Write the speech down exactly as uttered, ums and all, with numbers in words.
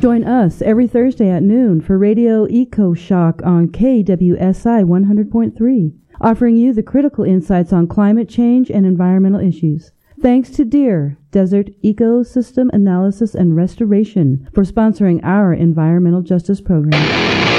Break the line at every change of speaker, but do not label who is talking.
Join us every Thursday at noon for Radio Eco Shock on K W S I one hundred point three, offering you the critical insights on climate change and environmental issues. Thanks to DEER, Desert Ecosystem Analysis and Restoration, for sponsoring our environmental justice program.